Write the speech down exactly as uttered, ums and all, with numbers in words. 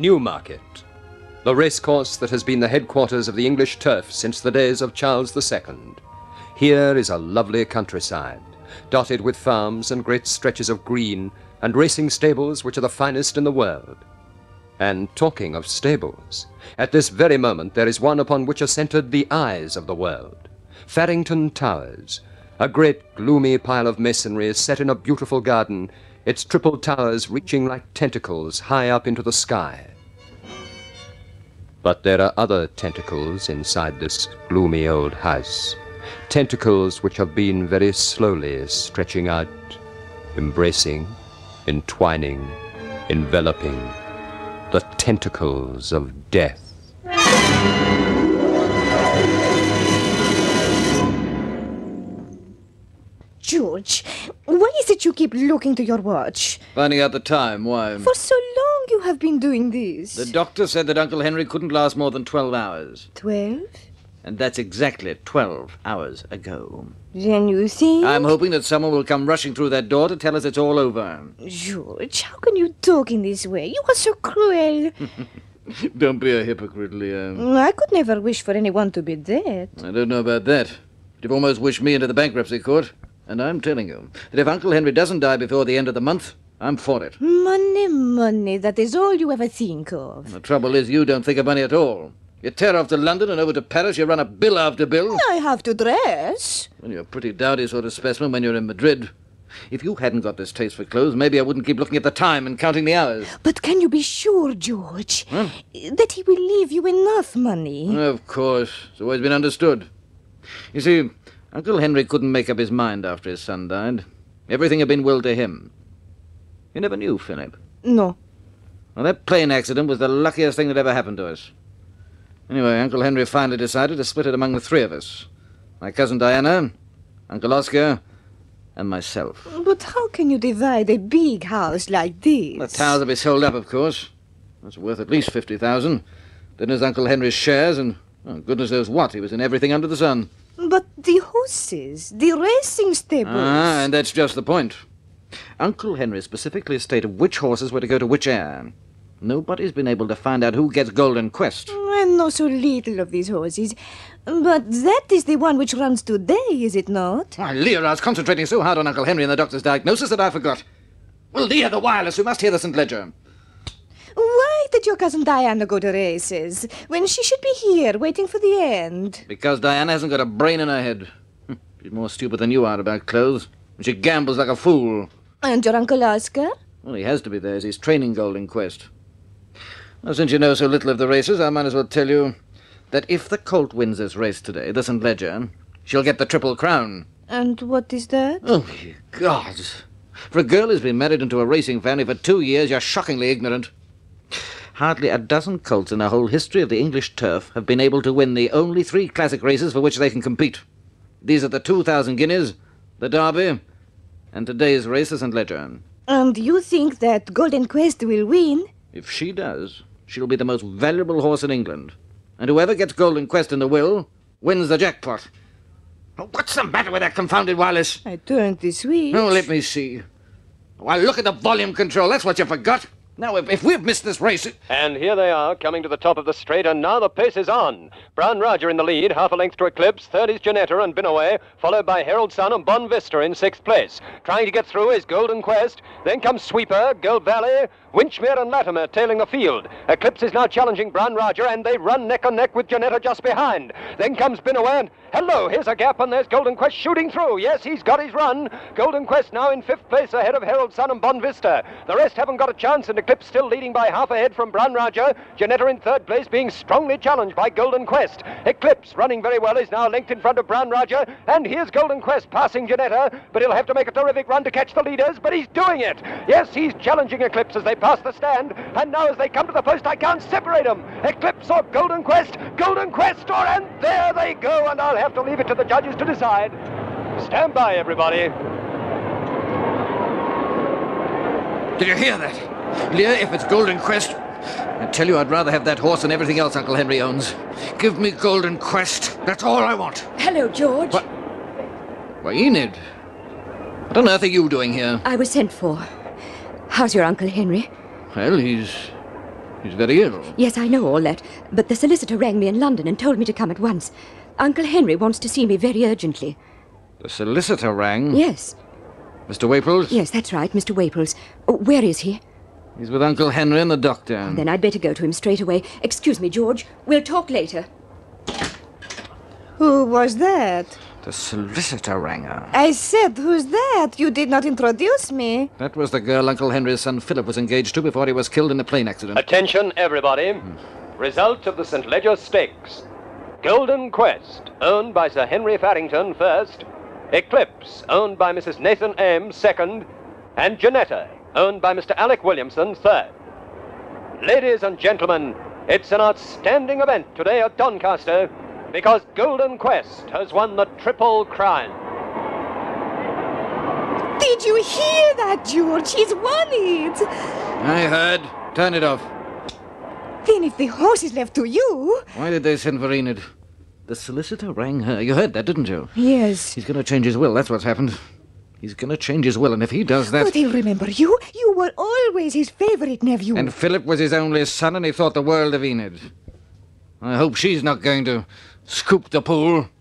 Newmarket, the racecourse that has been the headquarters of the English turf since the days of Charles the Second. Here is a lovely countryside, dotted with farms and great stretches of green, and racing stables which are the finest in the world. And talking of stables, at this very moment there is one upon which are centered the eyes of the world. Farrington Towers, a great gloomy pile of masonry set in a beautiful garden, its triple towers reaching like tentacles high up into the sky. But there are other tentacles inside this gloomy old house, tentacles which have been very slowly stretching out, embracing, entwining, enveloping, the tentacles of death. George, why is it you keep looking to your watch? Finding out the time, why? For so long you have been doing this. The doctor said that Uncle Henry couldn't last more than twelve hours. Twelve? And that's exactly twelve hours ago. Then you think... I'm hoping that someone will come rushing through that door to tell us it's all over. George, how can you talk in this way? You are so cruel. Don't be a hypocrite, Leah. I could never wish for anyone to be dead. I don't know about that. But you've almost wished me into the bankruptcy court. And I'm telling you that if Uncle Henry doesn't die before the end of the month, I'm for it. Money, money, that is all you ever think of. The trouble is you don't think of money at all. You tear off to London and over to Paris, you run up bill after bill. I have to dress. Well, you're a pretty dowdy sort of specimen when you're in Madrid. If you hadn't got this taste for clothes, maybe I wouldn't keep looking at the time and counting the hours. But can you be sure, George, Huh? that he will leave you enough money? Of course. It's always been understood. You see, Uncle Henry couldn't make up his mind after his son died. Everything had been willed to him. You never knew, Philip. No. Well, that plane accident was the luckiest thing that ever happened to us. Anyway, Uncle Henry finally decided to split it among the three of us. My cousin Diana, Uncle Oscar, and myself. But how can you divide a big house like this? The towers will be sold up, of course. That's worth at least fifty thousand. Then there's Uncle Henry's shares, and oh, goodness knows what. He was in everything under the sun. But the horses, the racing stables... Ah, and that's just the point. Uncle Henry specifically stated which horses were to go to which heir. Nobody's been able to find out who gets Golden Quest. I know so little of these horses. But that is the one which runs today, is it not? Why, Leah, I was concentrating so hard on Uncle Henry and the doctor's diagnosis that I forgot. Well, Leah, the wireless, we must hear the Saint Ledger. Why did your cousin Diana go to races when she should be here waiting for the end? Because Diana hasn't got a brain in her head. She's more stupid than you are about clothes. And she gambles like a fool. And your Uncle Oscar? Well, he has to be there as he's training Golden Quest. Well, since you know so little of the races, I might as well tell you that if the colt wins this race today, the Saint Ledger, she'll get the Triple Crown. And what is that? Oh, my God. For a girl who's been married into a racing family for two years, you're shockingly ignorant. Hardly a dozen colts in the whole history of the English turf have been able to win the only three classic races for which they can compete. These are the two thousand guineas, the Derby, and today's race, the Saint Ledger. And you think that Golden Quest will win? If she does, she'll be the most valuable horse in England. And whoever gets Golden Quest in the will wins the jackpot. Oh, what's the matter with that confounded wireless? I turned the switch. Oh, let me see. Why, look at the volume control. That's what you forgot. Now, if, if we've missed this race... And here they are, coming to the top of the straight, and now the pace is on. Brown Roger in the lead, half a length to Eclipse. Third is Janetta and Binaway, followed by Herald Sun and Bon Vista in sixth place. Trying to get through is Golden Quest. Then comes Sweeper, Gold Valley, Winchmere and Latimer tailing the field. Eclipse is now challenging Brown Roger, and they run neck and neck with Janetta just behind. Then comes Binaway, and hello, here's a gap, and there's Golden Quest shooting through. Yes, he's got his run. Golden Quest now in fifth place ahead of Herald Sun and Bon Vista. The rest haven't got a chance, and Eclipse still leading by half ahead from Brown Roger. Janetta in third place being strongly challenged by Golden Quest. Eclipse, running very well, is now linked in front of Brown Roger, and here's Golden Quest passing Janetta, but he'll have to make a terrific run to catch the leaders, but he's doing it. Yes, he's challenging Eclipse as they pass the stand, and now as they come to the post, I can't separate them. Eclipse or Golden Quest, Golden Quest or, and there they go, and I'll have to leave it to the judges to decide. Stand by, everybody. Did you hear that? Leah, if it's Golden Quest, I tell you I'd rather have that horse than everything else Uncle Henry owns. Give me Golden Quest. That's all I want. Hello, George. What? Why, Enid. What on earth are you doing here? I was sent for. How's your Uncle Henry? Well, he's... He's very ill. Yes, I know all that, but the solicitor rang me in London and told me to come at once. Uncle Henry wants to see me very urgently. The solicitor rang? Yes. Mister Waples? Yes, that's right, Mister Waples. Oh, where is he? He's with Uncle Henry and the doctor. Then I'd better go to him straight away. Excuse me, George. We'll talk later. Who was that? The solicitor rang her. I said, who's that? You did not introduce me. That was the girl Uncle Henry's son Philip was engaged to before he was killed in a plane accident. Attention, everybody. Result of the Saint Leger Stakes. Golden Quest, owned by Sir Henry Farrington, first. Eclipse, owned by Missus Nathan Ames, second. And Janetta, owned by Mister Alec Williamson, third. Ladies and gentlemen, it's an outstanding event today at Doncaster because Golden Quest has won the Triple Crown. Did you hear that, George? He's won it. I heard. Turn it off. Then if the horse is left to you... Why did they send for Enid? The solicitor rang her. You heard that, didn't you? Yes. He's going to change his will. That's what's happened. He's going to change his will, and if he does that... But he'll remember you. You were always his favorite nephew. And Philip was his only son, and he thought the world of Enid. I hope she's not going to scoop the pool.